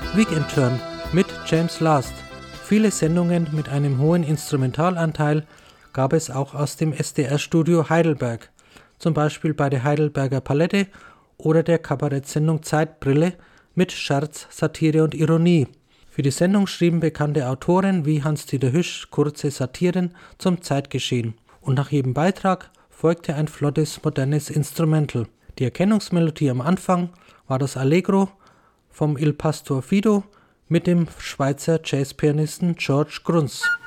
Weekend Turn mit James Last. Viele Sendungen mit einem hohen Instrumentalanteil gab es auch aus dem SDR-Studio Heidelberg, zum Beispiel bei der Heidelberger Palette oder der Kabarettsendung Zeitbrille mit Scherz, Satire und Ironie. Für die Sendung schrieben bekannte Autoren wie Hans-Dieter Hüsch kurze Satiren zum Zeitgeschehen. Und nach jedem Beitrag folgte ein flottes, modernes Instrumental. Die Erkennungsmelodie am Anfang war das Allegro vom Il Pastor Fido mit dem Schweizer Jazzpianisten George Gruntz.